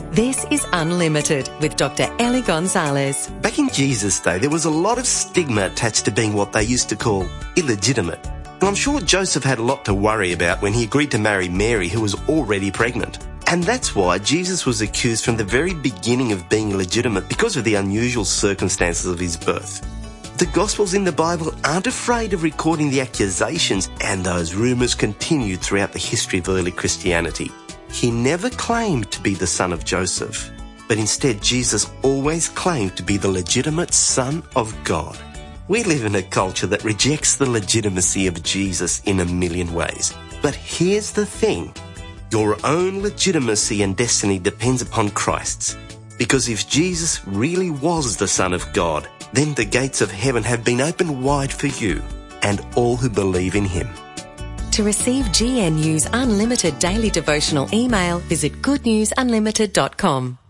This is Unlimited with Dr. Ellie Gonzalez. Back in Jesus' day, there was a lot of stigma attached to being what they used to call illegitimate. And I'm sure Joseph had a lot to worry about when he agreed to marry Mary, who was already pregnant. And that's why Jesus was accused from the very beginning of being illegitimate because of the unusual circumstances of his birth. The Gospels in the Bible aren't afraid of recording the accusations, and those rumours continued throughout the history of early Christianity. He never claimed to be the son of Joseph, but instead Jesus always claimed to be the legitimate Son of God. We live in a culture that rejects the legitimacy of Jesus in a million ways. But here's the thing. Your own legitimacy and destiny depends upon Christ's. Because if Jesus really was the Son of God, then the gates of heaven have been opened wide for you and all who believe in him. To receive GNU's Unlimited daily devotional email, visit goodnewsunlimited.com.